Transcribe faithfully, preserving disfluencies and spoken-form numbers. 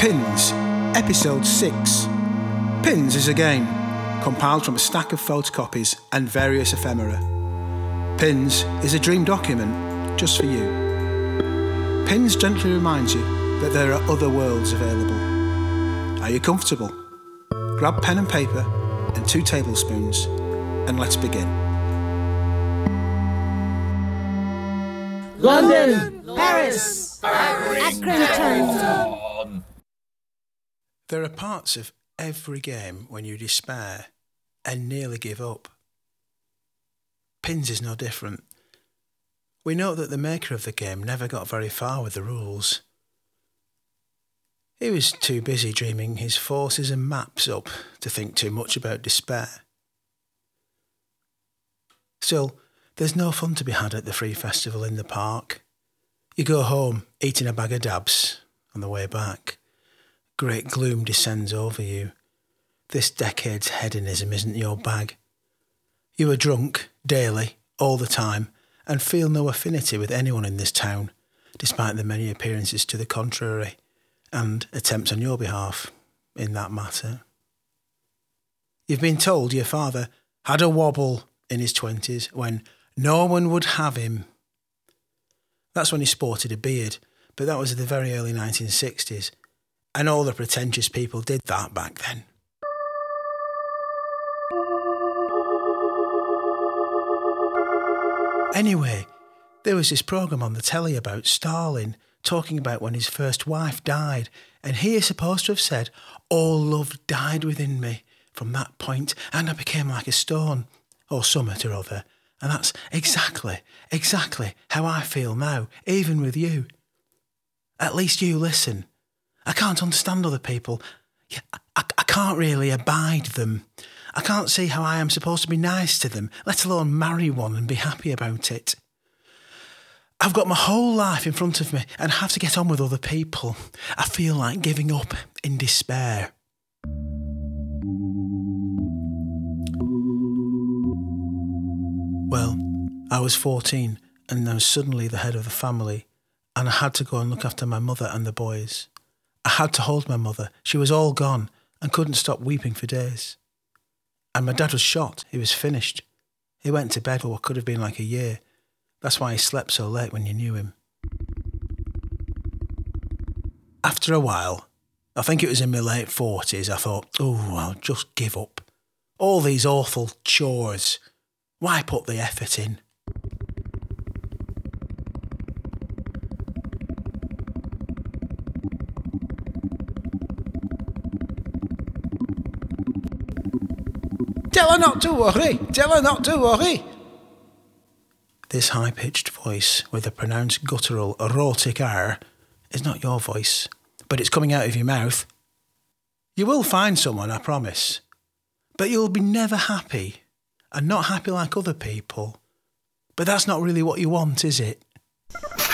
Pins, Episode six. Pins is a game, compiled from a stack of photocopies and various ephemera. Pins is a dream document just for you. Pins gently reminds you that there are other worlds available. Are you comfortable? Grab pen and paper and two tablespoons, and let's begin. London, Paris, Accrington. There are parts of every game when you despair and nearly give up. Pins is no different. We know that the maker of the game never got very far with the rules. He was too busy dreaming his forces and maps up to think too much about despair. Still, there's no fun to be had at the Free Festival in the park. You go home eating a bag of dabs on the way back. Great gloom descends over you. This decade's hedonism isn't your bag. You are drunk, daily, all the time, and feel no affinity with anyone in this town, despite the many appearances to the contrary, and attempts on your behalf in that matter. You've been told your father had a wobble in his twenties when no one would have him. That's when he sported a beard, but that was in the very early nineteen sixties, and all the pretentious people did that back then. Anyway, there was this programme on the telly about Stalin, talking about when his first wife died, and he is supposed to have said, "All love died within me from that point, and I became like a stone," or something or other. And that's exactly, exactly how I feel now, even with you. At least you listen. I can't understand other people. I, I can't really abide them. I can't see how I am supposed to be nice to them, let alone marry one and be happy about it. I've got my whole life in front of me and have to get on with other people. I feel like giving up in despair. Well, I was fourteen and I was suddenly the head of the family, and I had to go and look after my mother and the boys. I had to hold my mother. She was all gone and couldn't stop weeping for days. And my dad was shot. He was finished. He went to bed for what could have been like a year. That's why he slept so late when you knew him. After a while, I think it was in my late forties, I thought, oh, I'll just give up. All these awful chores. Why put the effort in? Tell her not to worry. Tell her not to worry. This high-pitched voice with a pronounced guttural erotic R is not your voice, but it's coming out of your mouth. You will find someone, I promise, but you'll be never happy, and not happy like other people. But that's not really what you want, is it?